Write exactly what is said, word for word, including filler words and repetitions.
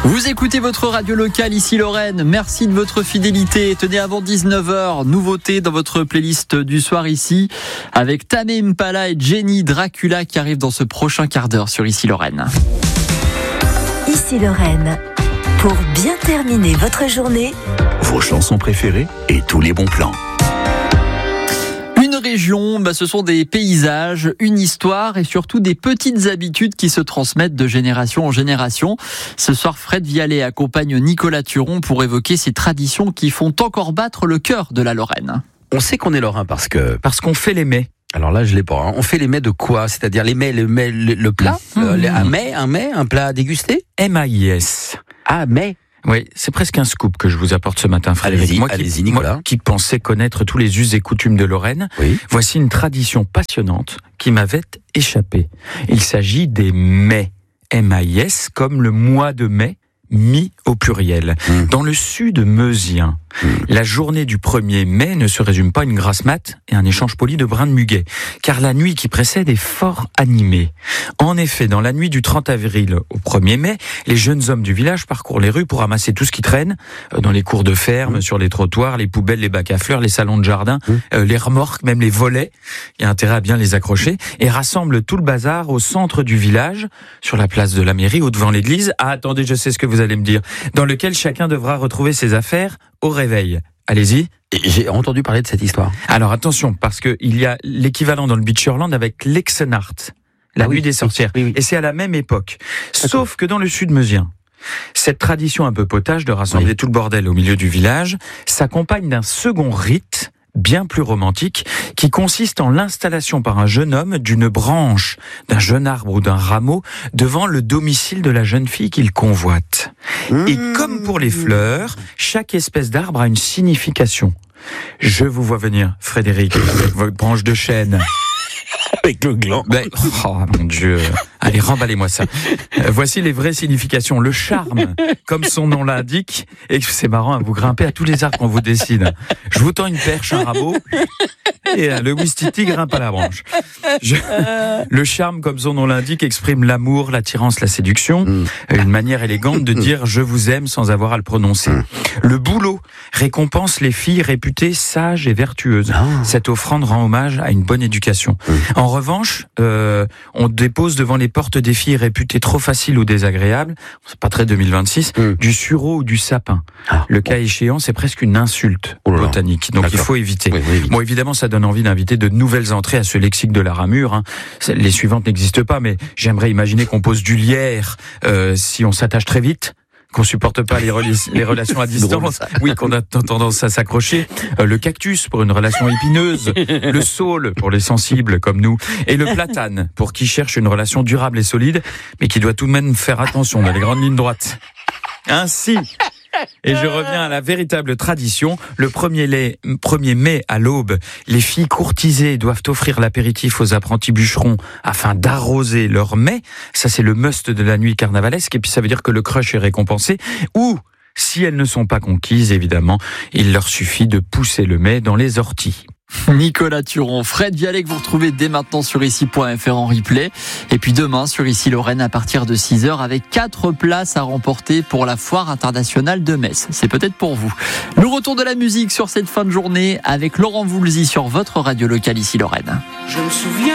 Vous écoutez votre radio locale, ici Lorraine. Merci de votre fidélité. Tenez, avant dix-neuf heures, nouveauté dans votre playlist du soir ici, avec Tame Impala et Jenny Dracula qui arrivent dans ce prochain quart d'heure sur Ici Lorraine. Ici Lorraine. Pour bien terminer votre journée, vos chansons préférées et tous les bons plans. Une région, bah, ce sont des paysages, une histoire et surtout des petites habitudes qui se transmettent de génération en génération. Ce soir, Fred Vialet accompagne Nicolas Turon pour évoquer ces traditions qui font encore battre le cœur de la Lorraine. On sait qu'on est lorrain parce que... Parce qu'on fait les mets. Alors là, je l'ai pas. Hein. On fait les mets de quoi ? C'est-à-dire les mets, le, mets, le, le plat mmh. euh, Un mets, un mets, un plat à déguster ? M A I S. Ah, mets. Oui, c'est presque un scoop que je vous apporte ce matin, Frédéric. Allez-y, moi, qui, allez-y, Nicolas. moi qui pensais connaître tous les us et coutumes de Lorraine, oui. Voici une tradition passionnante qui m'avait échappé. Il s'agit des mets, M A I S, comme le mois de mai, mis au pluriel. Mmh. Dans le sud meusien, mmh. la journée du premier mai ne se résume pas à une grasse mat et un échange poli de brins de muguet, car la nuit qui précède est fort animée. En effet, dans la nuit du trente avril au premier mai, les jeunes hommes du village parcourent les rues pour ramasser tout ce qui traîne, dans les cours de ferme, mmh. sur les trottoirs, les poubelles, les bacs à fleurs, les salons de jardin, mmh. euh, les remorques, même les volets, il y a intérêt à bien les accrocher, et rassemblent tout le bazar au centre du village, sur la place de la mairie ou devant l'église. Ah, attendez, je sais ce que vous allez me dire. Dans lequel chacun devra retrouver ses affaires au réveil. Allez-y. J'ai entendu parler de cette histoire. Alors attention, parce que il y a l'équivalent dans le Beacherland avec l'Exenart, la ah nuit oui, des sorcières. Oui, oui, oui. Et c'est à la même époque. D'accord. Sauf que dans le sud meusien, cette tradition un peu potage de rassembler oui. tout le bordel au milieu du village s'accompagne d'un second rite bien plus romantique, qui consiste en l'installation par un jeune homme d'une branche, d'un jeune arbre ou d'un rameau devant le domicile de la jeune fille qu'il convoite. Mmh. Et comme pour les fleurs, chaque espèce d'arbre a une signification. Je vous vois venir, Frédéric, avec votre branche de chêne. Avec le gland. Ben, oh mon Dieu. Allez, remballez-moi ça. Euh, voici les vraies significations. Le charme, comme son nom l'indique, et c'est marrant, vous grimpez à tous les arbres qu'on vous décide. Je vous tends une perche, un rabot, et euh, le Ouistiti grimpe à la branche. Je... Le charme, comme son nom l'indique, exprime l'amour, l'attirance, la séduction, mm. une manière élégante de dire « je vous aime » sans avoir à le prononcer. Mm. Le bouleau récompense les filles réputées sages et vertueuses. Oh. Cette offrande rend hommage à une bonne éducation. Mm. En revanche, euh, on dépose devant les portes des filles réputées trop faciles ou désagréables, c'est pas très deux mille vingt-six, mm. du sureau ou du sapin. Ah. Le cas échéant, c'est presque une insulte oh botanique, donc D'accord. il faut éviter. Oui, oui, bon, évidemment, ça donne envie d'inviter de nouvelles entrées à ce lexique de la ramure. Hein. Les suivantes n'existent pas, mais j'aimerais imaginer qu'on pose du lierre euh, si on s'attache très vite, qu'on supporte pas les, rela- les relations à distance, oui, qu'on a tendance à s'accrocher, euh, le cactus pour une relation épineuse, le saule pour les sensibles comme nous, et le platane pour qui cherche une relation durable et solide, mais qui doit tout de même faire attention dans les grandes lignes droites. Ainsi, et je reviens à la véritable tradition, le premier, lait, premier mai à l'aube, les filles courtisées doivent offrir l'apéritif aux apprentis bûcherons afin d'arroser leur mets. Ça, c'est le must de la nuit carnavalesque, et puis ça veut dire que le crush est récompensé. Ou, si elles ne sont pas conquises, évidemment, il leur suffit de pousser le mets dans les orties. Nicolas Turon, Fred Vialet que vous retrouvez dès maintenant sur ici point f r en replay. Et puis demain sur Ici Lorraine à partir de six heures avec quatre places à remporter pour la foire internationale de Metz. C'est peut-être pour vous. Le retour de la musique sur cette fin de journée avec Laurent Voulzy sur votre radio locale Ici Lorraine. Je me souviens.